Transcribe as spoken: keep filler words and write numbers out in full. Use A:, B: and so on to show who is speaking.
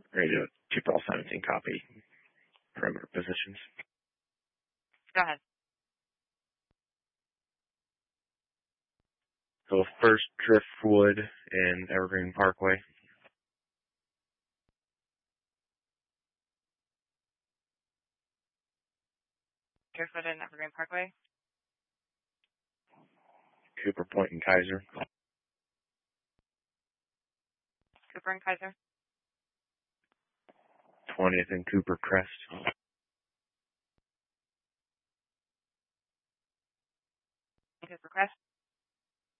A: Radio two Paul seventeen copy. Perimeter positions.
B: Go ahead.
A: So first Driftwood and Evergreen Parkway.
B: Driftwood and Evergreen Parkway.
A: Cooper Point and Kaiser.
B: Cooper and Kaiser.
A: twentieth and Cooper Crest.
B: Cooper Crest.